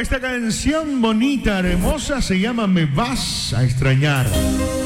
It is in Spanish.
esta canción bonita, hermosa, se llama Me Vas a Extrañar.